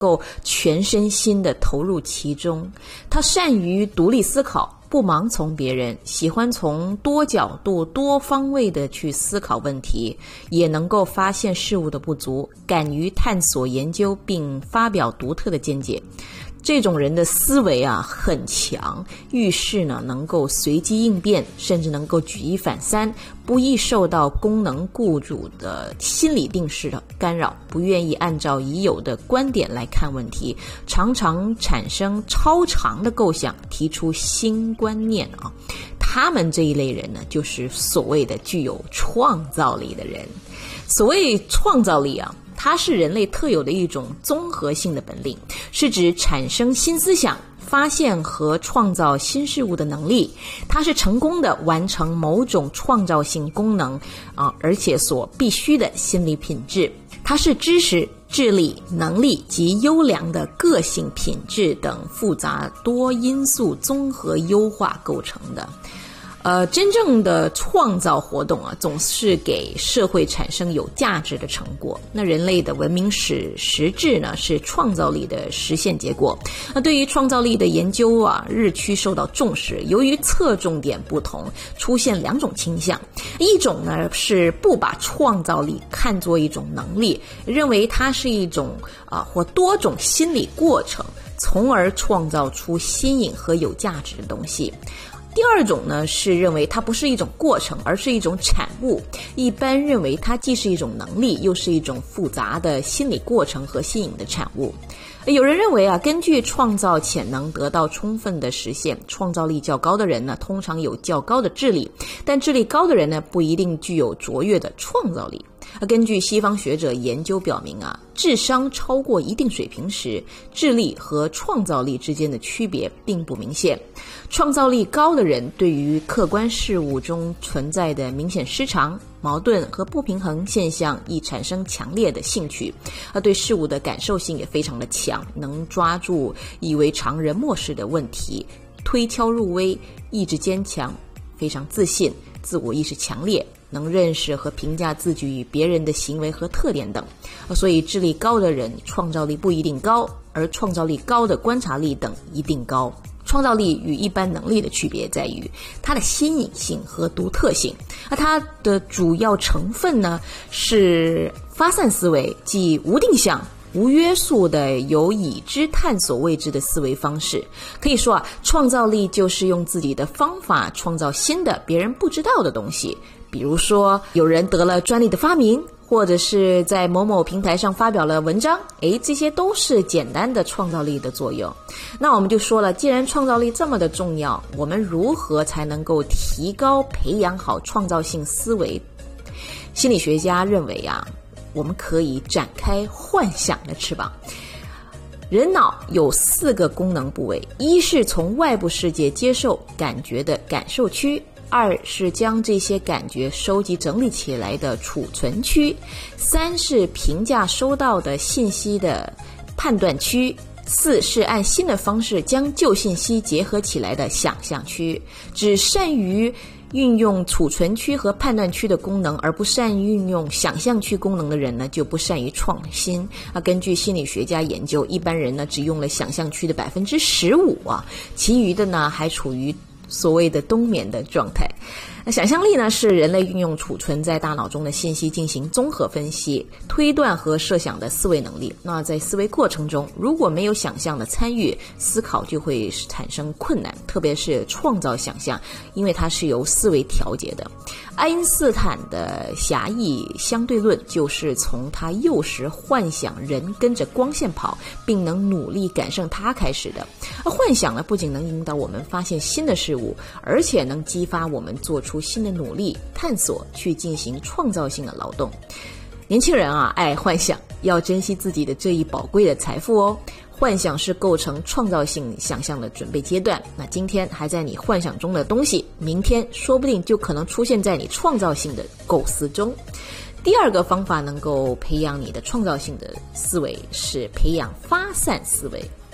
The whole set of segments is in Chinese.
够全身心地投入其中。他善于独立思考，不盲从别人，喜欢从多角度多方位地去思考问题，也能够发现事物的不足，敢于探索研究并发表独特的见解。这种人的思维很强，遇事呢能够随机应变，甚至能够举一反三，不易受到功能雇主的心理定势的干扰，不愿意按照已有的观点来看问题，常常产生超常的构想，提出新观念他们这一类人呢，就是所谓的具有创造力的人。所谓创造力它是人类特有的一种综合性的本领，是指产生新思想、发现和创造新事物的能力。它是成功的完成某种创造性功能而且所必须的心理品质。它是知识、智力、能力及优良的个性品质等复杂多因素综合优化构成的。真正的创造活动总是给社会产生有价值的成果。那人类的文明史实质呢，是创造力的实现结果。那对于创造力的研究日趋受到重视。由于侧重点不同，出现两种倾向。一种呢是不把创造力看作一种能力，认为它是一种或多种心理过程，从而创造出新颖和有价值的东西。第二种呢是认为它不是一种过程，而是一种产物，一般认为它既是一种能力，又是一种复杂的心理过程和新颖的产物。有人认为根据创造潜能得到充分的实现，创造力较高的人呢，通常有较高的智力，但智力高的人呢，不一定具有卓越的创造力。根据西方学者研究表明智商超过一定水平时，智力和创造力之间的区别并不明显。创造力高的人对于客观事物中存在的明显失常、矛盾和不平衡现象易产生强烈的兴趣，对事物的感受性也非常的强，能抓住以为常人漠视的问题，推敲入微，意志坚强，非常自信，自我意识强烈，能认识和评价自己与别人的行为和特点等。所以智力高的人创造力不一定高，而创造力高的观察力等一定高。创造力与一般能力的区别在于它的新颖性和独特性。它的主要成分呢是发散思维，即无定向、无约束的由已知探索未知的思维方式。可以说创造力就是用自己的方法创造新的别人不知道的东西。比如说有人得了专利的发明，或者是在某某平台上发表了文章，这些都是简单的创造力的作用。那我们就说了，既然创造力这么的重要，我们如何才能够提高培养好创造性思维？心理学家认为我们可以展开幻想的翅膀。人脑有4个功能部位，一是从外部世界接受感觉的感受区，二是将这些感觉收集整理起来的储存区，三是评价收到的信息的判断区，四是按新的方式将旧信息结合起来的想象区。只善于运用储存区和判断区的功能，而不善于运用想象区功能的人呢，就不善于创新。根据心理学家研究，一般人呢只用了想象区的15%其余的呢还处于所谓的冬眠的状态。那想象力呢，是人类运用储存在大脑中的信息进行综合分析、推断和设想的思维能力。那在思维过程中，如果没有想象的参与，思考就会产生困难，特别是创造想象，因为它是由思维调节的。爱因斯坦的狭义相对论就是从他幼时幻想人跟着光线跑，并能努力赶上他开始的。幻想呢，不仅能引导我们发现新的事物，而且能激发我们做出新的努力、探索，去进行创造性的劳动。年轻人爱幻想，要珍惜自己的这一宝贵的财富哦。幻想是构成创造性想象的准备阶段。那今天还在你幻想中的东西，明天说不定就可能出现在你创造性的构思中。第二个方法能够培养你的创造性的思维，是培养发散思维。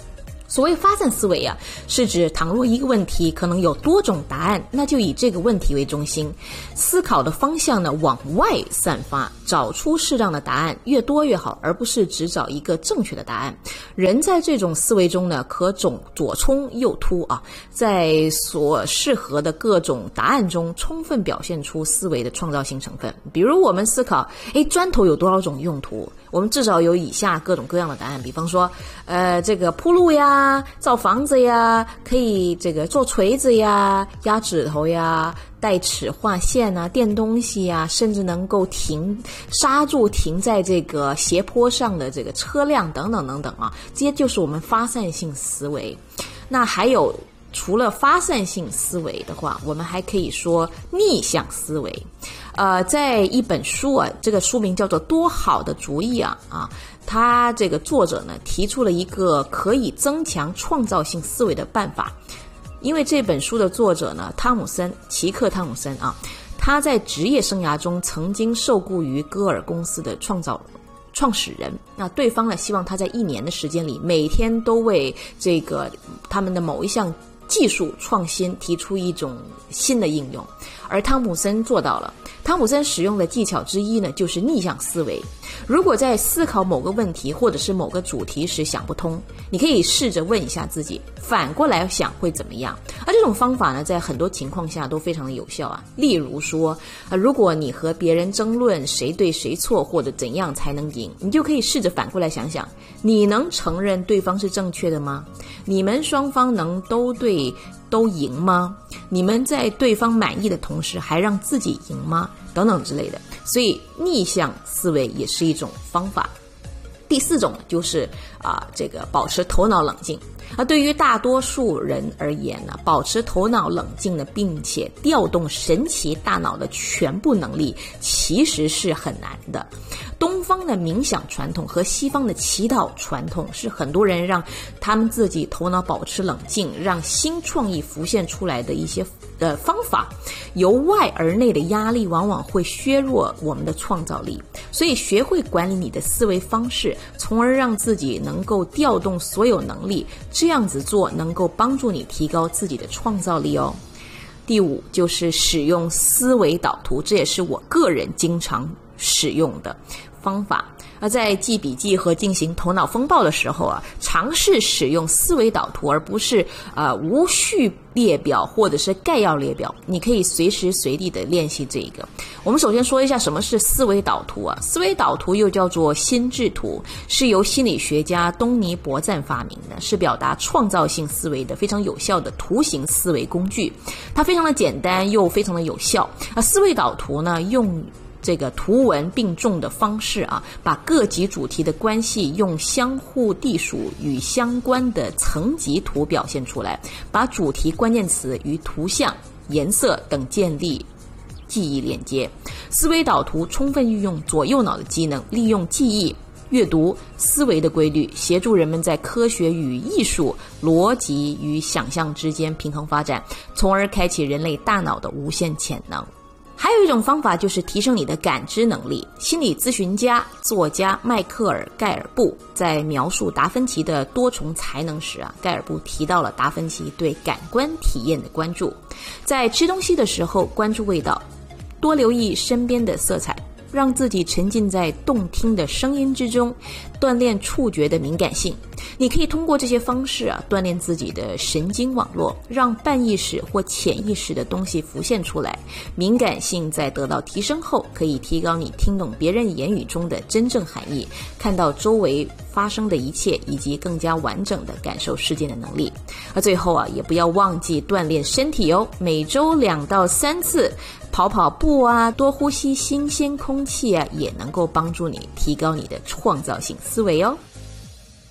所谓发散思维啊，是指倘若一个问题可能有多种答案，那就以这个问题为中心，思考的方向呢往外散发，找出适当的答案，越多越好，而不是只找一个正确的答案。人在这种思维中呢，可左冲右突啊，在所适合的各种答案中充分表现出思维的创造性成分。比如我们思考，砖头有多少种用途？我们至少有以下各种各样的答案，比方说这个铺路呀，造房子呀，可以这个做锤子呀，压指头呀，带齿画线啊，垫东西呀，甚至能够刹住停在这个斜坡上的这个车辆等等等等啊，这些就是我们发散性思维。那还有除了发散性思维的话，我们还可以说逆向思维。在一本书啊，这个书名叫做《多好的主意啊》他这个作者呢提出了一个可以增强创造性思维的办法。因为这本书的作者呢，奇克·汤姆森啊，他在职业生涯中曾经受雇于歌尔公司的创始人，那对方呢希望他在1年的时间里，每天都为这个他们的某一项技术创新提出一种新的应用，而汤姆森做到了。汤姆森使用的技巧之一呢，就是逆向思维。如果在思考某个问题或者是某个主题时想不通，你可以试着问一下自己，反过来想会怎么样？而这种方法呢，在很多情况下都非常的有效啊。例如说，如果你和别人争论谁对谁错或者怎样才能赢，你就可以试着反过来想想，你能承认对方是正确的吗？你们双方能都赢吗？你们在对方满意的同时还让自己赢吗？等等之类的。所以逆向思维也是一种方法。第4种就是这个保持头脑冷静。对于大多数人而言呢，保持头脑冷静的并且调动神奇大脑的全部能力其实是很难的。东方的冥想传统和西方的祈祷传统是很多人让他们自己头脑保持冷静，让新创意浮现出来的一些方法。由外而内的压力往往会削弱我们的创造力，所以学会管理你的思维方式，从而让自己能够调动所有能力，这样子做能够帮助你提高自己的创造力哦。第5就是使用思维导图，这也是我个人经常使用的方法。在记笔记和进行头脑风暴的时候尝试使用思维导图，而不是无序列表或者是概要列表。你可以随时随地的练习这个。我们首先说一下什么是思维导图思维导图又叫做心智图，是由心理学家东尼·博赞发明的，是表达创造性思维的非常有效的图形思维工具。它非常的简单又非常的有效。思维导图呢，用这个图文并重的方式把各级主题的关系用相互隶属与相关的层级图表现出来，把主题关键词与图像、颜色等建立记忆链接。思维导图充分运用左右脑的机能，利用记忆、阅读、思维的规律，协助人们在科学与艺术、逻辑与想象之间平衡发展，从而开启人类大脑的无限潜能。还有一种方法就是提升你的感知能力。心理咨询家、作家迈克尔·盖尔布在描述达芬奇的多重才能时盖尔布提到了达芬奇对感官体验的关注。在吃东西的时候关注味道，多留意身边的色彩，让自己沉浸在动听的声音之中，锻炼触觉的敏感性。你可以通过这些方式锻炼自己的神经网络，让半意识或潜意识的东西浮现出来。敏感性在得到提升后，可以提高你听懂别人言语中的真正含义，看到周围发生的一切，以及更加完整的感受世界的能力。最后也不要忘记锻炼身体哦，每周2到3次跑跑步多呼吸新鲜空气也能够帮助你提高你的创造性思维哦。